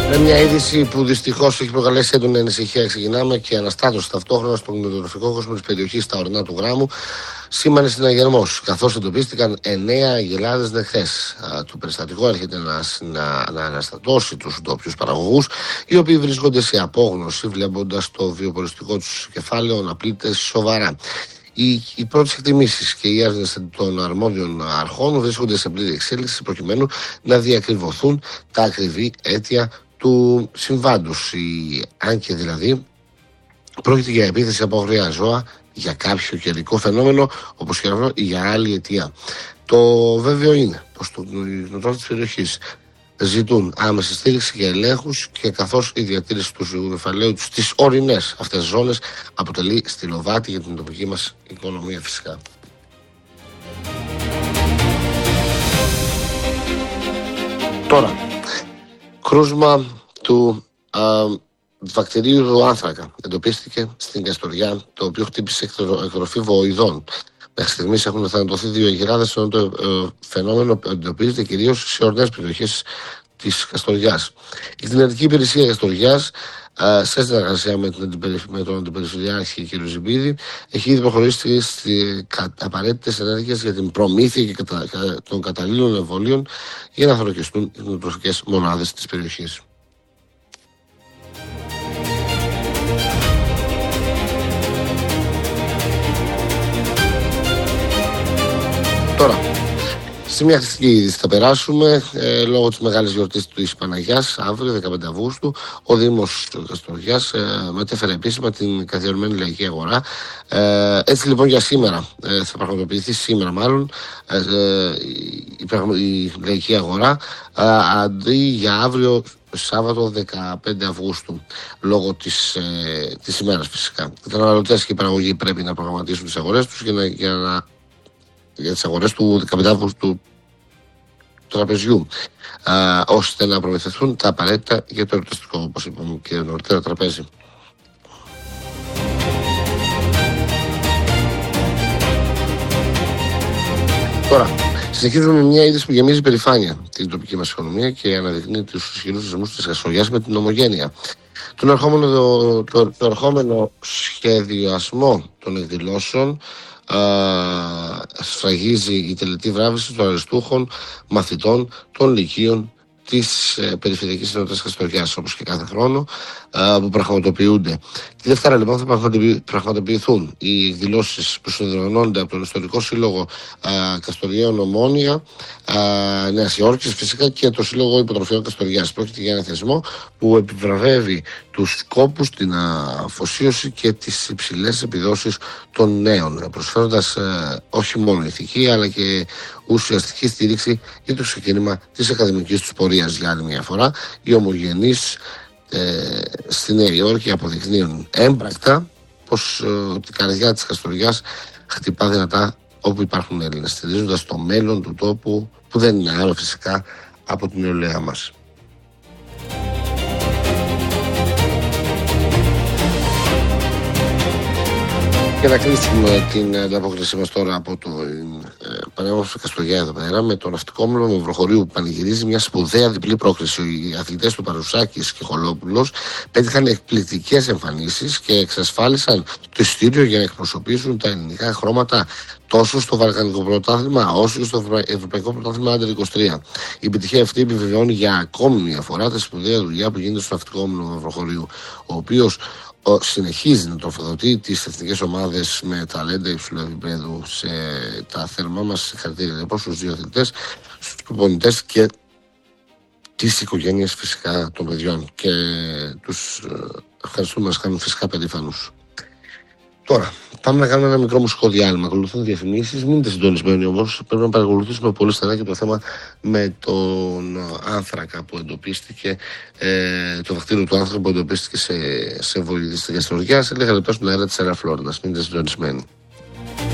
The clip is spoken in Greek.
Με μια είδηση που δυστυχώς έχει προκαλέσει έντονη ανησυχία, ξεκινάμε και αναστάτωση ταυτόχρονα στον κτηνοτροφικό κόσμο της περιοχής στα ορεινά του Γράμμου. Σήμανε συναγερμός, καθώς εντοπίστηκαν 9 αγελάδες νεχθές. Το περιστατικό έρχεται να αναστατώσει τους ντόπιους παραγωγούς, οι οποίοι βρίσκονται σε απόγνωση, βλέποντας το βιοποριστικό τους κεφάλαιο να πλήττεται σοβαρά. Οι πρώτες εκτιμήσεις και οι έρευνες των αρμόδιων αρχών βρίσκονται σε πλήρη εξέλιξη προκειμένου να διακριβωθούν τα ακριβή αίτια του συμβάντος. Αν και δηλαδή πρόκειται για επίθεση από αγραία ζώα, για κάποιο καιρικό φαινόμενο, όπως και αυτό, ή για άλλη αιτία. Το βέβαιο είναι πως οι κτηνοτρόφοι της περιοχής ζητούν άμεση στήριξη για ελέγχους, και καθώς η διατήρηση του κεφαλαίου τους στις ορεινές αυτές ζώνες αποτελεί στυλοβάτη για την τοπική μας οικονομία φυσικά. Τώρα, κρούσμα του βακτηρίου του άνθρακα εντοπίστηκε στην Καστοριά, το οποίο χτύπησε εκτροφή βοηδών. Μέχρι στιγμής έχουν θανατωθεί 2 αγελάδες, ενώ το φαινόμενο εντοπίζεται κυρίως σε ορεινές περιοχές της Καστοριάς. Η κτηνιατρική υπηρεσία Καστοριάς, σε συνεργασία με τον Αντιπεριφερειάρχη κ. Ζιμπίδη, έχει ήδη προχωρήσει στις απαραίτητες ενέργειες για την προμήθεια και των καταλήλων εμβολίων για να θωρακιστούν οι κτηνοτροφικές μονάδες της περιοχής. Τώρα, σε μια χρηστική είδηση θα περάσουμε. Λόγω της μεγάλης γιορτής της Παναγιάς, αύριο 15 Αυγούστου, ο Δήμος Καστοριάς μετέφερε επίσημα την καθιερωμένη λαϊκή αγορά. Έτσι λοιπόν για σήμερα, θα πραγματοποιηθεί σήμερα μάλλον, η λαϊκή αγορά, αντί για αύριο Σάββατο 15 Αυγούστου, λόγω της ημέρας φυσικά. Οι καταναλωτές και οι παραγωγοί πρέπει να προγραμματίσουν τις αγορές τους για τις αγορές του 15 Αυγούστου τραπεζιού, ώστε να προμηθευτούν τα απαραίτητα για το εορταστικό, όπως είπαμε και νωρίτερα, τραπέζι. Τώρα, συνεχίζουμε με μια είδηση που γεμίζει περηφάνεια την τοπική μας οικονομία και αναδεικνύει τους ισχυρούς δεσμούς της Καστοριάς με την Ομογένεια. Το ερχόμενο σχεδιασμό των εκδηλώσεων σφραγίζει η τελετή βράβευση των αριστούχων μαθητών των λυκείων της Περιφερειακής Ενότητας Καστοριάς, όπως και κάθε χρόνο, που πραγματοποιούνται. Τη Δευτέρα λοιπόν θα πραγματοποιηθούν οι εκδηλώσεις που συνδρομώνονται από τον Ιστορικό Σύλλογο Καστοριαίων Ομόνια Νέας Υόρκης φυσικά και το Σύλλογο Υποτροφιών Καστοριάς. Πρόκειται για ένα θεσμό που επιβραβεύει τους σκόπους, την αφοσίωση και τις υψηλές επιδόσεις των νέων, προσφέροντας όχι μόνο ηθική αλλά και ουσιαστική στήριξη για το ξεκίνημα της ακαδημικής τους πορείας. Για άλλη μια φορά, οι ομογενείς στη Νέα Υόρκη αποδεικνύουν έμπρακτα πως την καρδιά της Καστοριάς χτυπά δυνατά όπου υπάρχουν Έλληνες, στηρίζοντας το μέλλον του τόπου που δεν είναι άλλο φυσικά από την νεολαία μας. Και να κλείσουμε την ανταπόκρισή μας τώρα από το πανέμορφη Καστοριά εδώ πέρα με το ναυτικό όμιλο Μαυροχωρίου που πανηγυρίζει μια σπουδαία διπλή πρόκριση. Οι αθλητές του Παρουσάκης και Χολόπουλος πέτυχαν εκπληκτικές εμφανίσεις και εξασφάλισαν το εισιτήριο για να εκπροσωπήσουν τα ελληνικά χρώματα τόσο στο Βαλκανικό Πρωτάθλημα όσο και στο Ευρωπαϊκό Πρωτάθλημα Under 23. Η επιτυχία αυτή επιβεβαιώνει για ακόμη μια φορά τη σπουδαία δουλειά που γίνεται στο ναυτικό όμιλο Μαυροχωρίου, ο οποίος συνεχίζει να τροφοδοτεί τις εθνικές ομάδες με ταλέντα υψηλού επίπεδου. Σε τα θερμά μας συγχαρητήρια λοιπόν στους δύο αθλητές, στους προπονητές και τις οικογένειες φυσικά των παιδιών, και τους ευχαριστούμε, μας κάνουν φυσικά περήφανους. Τώρα, πάμε να κάνουμε ένα μικρό μουσικό διάλειμμα. Ακολουθούν διαφημίσεις. Μείνετε συντονισμένοι όμως. Πρέπει να παρακολουθήσουμε πολύ στενά και το θέμα με τον άνθρακα που εντοπίστηκε, το βακτήριο του άνθρακα που εντοπίστηκε σε βοηθή στην Καστοριά. Σε λίγα λεπτά στον αέρα της Αέρα Φλόρινας. Μείνετε συντονισμένοι.